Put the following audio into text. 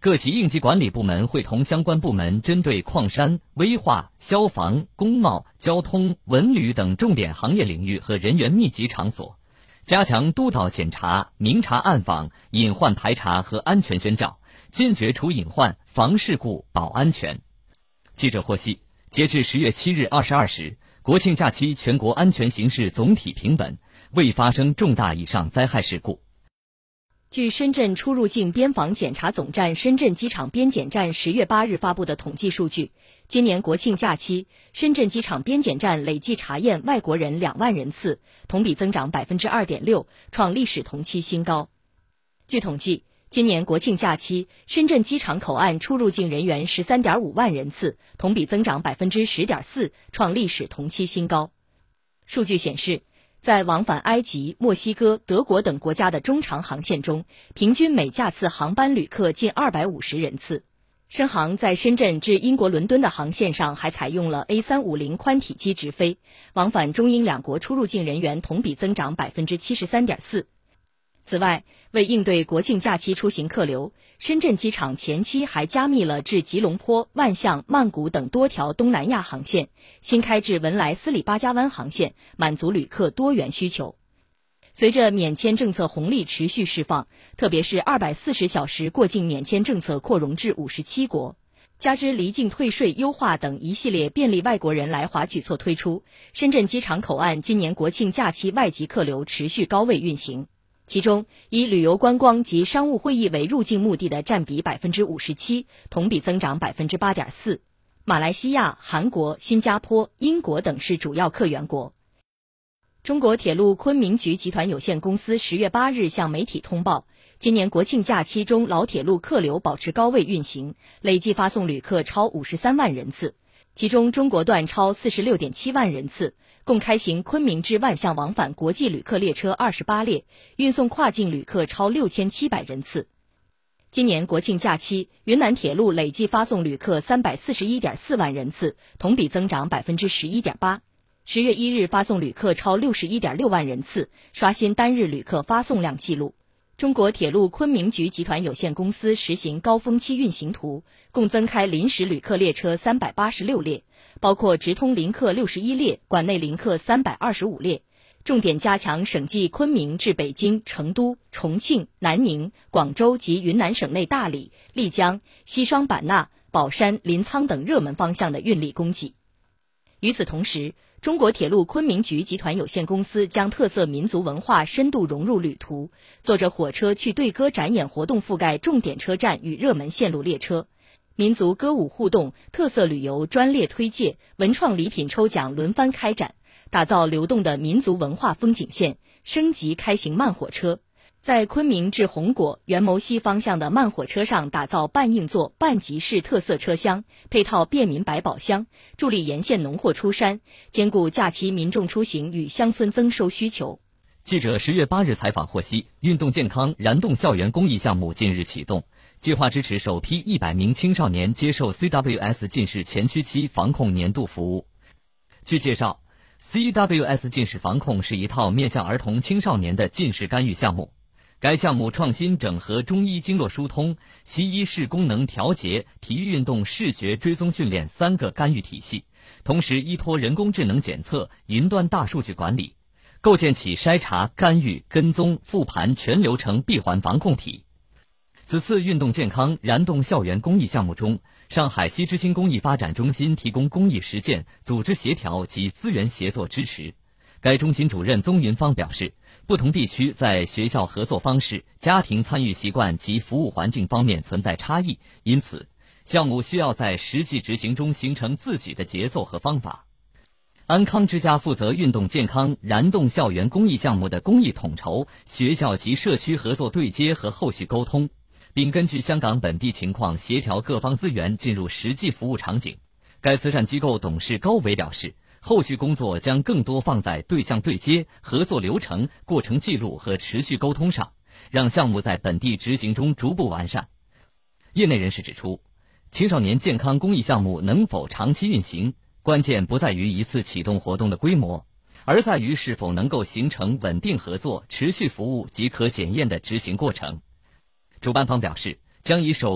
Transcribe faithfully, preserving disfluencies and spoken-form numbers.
各级应急管理部门会同相关部门，针对矿山、危化、消防、工贸、交通、文旅等重点行业领域和人员密集场所，加强督导检查、明察暗访、隐患排查和安全宣教，坚决除隐患、防事故、保安全。记者获悉，截至十月七日二十二时，国庆假期全国安全形势总体平稳，未发生重大以上灾害事故。 据深圳出入境边防检查总站深圳机场边检站十月八日发布的统计数据，今年国庆假期，深圳机场边检站累计查验外国人两万人次，同比增长 百分之二点六， 创历史同期新高。据统计，今年国庆假期，深圳机场口岸出入境人员 十三点五万人次，同比增长 百分之十点四， 创历史同期新高。数据显示，在往返埃及、墨西哥、德国等国家的中长航线中，平均每架次航班旅客近二百五十人次。深航在深圳至英国伦敦的航线上还采用了 A 三五零 宽体机直飞，往返中英两国出入境人员同比增长 百分之七十三点四。此外，为应对国庆假期出行客流，深圳机场前期还加密了至吉隆坡、万象、曼谷等多条东南亚航线，新开至文莱斯里巴加湾航线，满足旅客多元需求。随着免签政策红利持续释放，特别是二百四十小时过境免签政策扩容至五十七国，加之离境退税优化等一系列便利外国人来华举措推出，深圳机场口岸今年国庆假期外籍客流持续高位运行。其中，以旅游观光及商务会议为入境目的的占比 百分之五十七， 同比增长 百分之八点四。马来西亚、韩国、新加坡、英国等是主要客源国。中国铁路昆明局集团有限公司十月八日向媒体通报，今年国庆假期中老铁路客流保持高位运行，累计发送旅客超五十三万人次，其中中国段超 四十六点七万人次，共开行昆明至万象往返国际旅客列车二十八列，运送跨境旅客超六千七百人次。今年国庆假期，云南铁路累计发送旅客 三百四十一点四万人次，同比增长 百分之十一点八。十月一日发送旅客超 六十一点六万人次，刷新单日旅客发送量纪录。中国铁路昆明局集团有限公司实行高峰期运行图，共增开临时旅客列车三百八十六列，包括直通临客六十一列，管内临客三百二十五列，重点加强省际昆明至北京、成都、重庆、南宁、广州及云南省内大理、丽江、西双版纳、保山、临沧等热门方向的运力供给。与此同时，中国铁路昆明局集团有限公司将特色民族文化深度融入旅途，坐着火车去对歌展演活动覆盖重点车站与热门线路列车，民族歌舞互动、特色旅游专列推介、文创礼品抽奖轮番开展，打造流动的民族文化风景线，升级开行慢火车。在昆明至红果、元谋西方向的慢火车上打造半硬座、半集式特色车厢，配套便民百宝箱，助力沿线农货出山，兼顾假期民众出行与乡村增收需求。 记者十月八日采访获悉，运动健康燃动校园公益项目近日启动，计划支持首批一百名青少年接受 C W S 近视前驱期防控年度服务。据介绍， C W S 近视防控是一套面向儿童青少年的近视干预项目。该项目创新整合中医经络疏通、西医视功能调节、体育运动视觉追踪训练三个干预体系，同时依托人工智能检测、云端大数据管理，构建起筛查、干预、跟踪、复盘全流程闭环防控体。此次运动健康燃动校园公益项目中，上海西之星公益发展中心提供公益实践、组织协调及资源协作支持。该中心主任宗云芳表示，不同地区在学校合作方式、家庭参与习惯及服务环境方面存在差异，因此项目需要在实际执行中形成自己的节奏和方法。安康之家负责运动健康燃动校园公益项目的公益统筹、学校及社区合作对接和后续沟通，并根据香港本地情况协调各方资源进入实际服务场景。该慈善机构董事高伟表示，后续工作将更多放在对象对接、合作流程、过程记录和持续沟通上，让项目在本地执行中逐步完善。业内人士指出，青少年健康公益项目能否长期运行，关键不在于一次启动活动的规模，而在于是否能够形成稳定合作、持续服务及可检验的执行过程。主办方表示，将以首